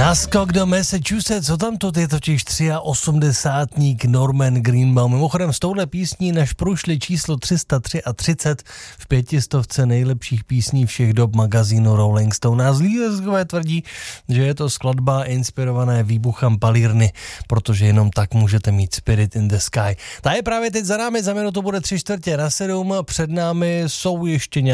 Náskok do Massachusetts, co tam to je totiž 83 Norman Greenbaum. Mimochodem s touhle písní než prošli číslo 333 v 500 nejlepších písní všech dob magazínu Rolling Stone. A Zlízkové tvrdí, že je to skladba inspirované výbuchem palírny, protože jenom tak můžete mít Spirit in the Sky. Ta je právě teď za námi, za minutu bude 6:45, před námi jsou ještě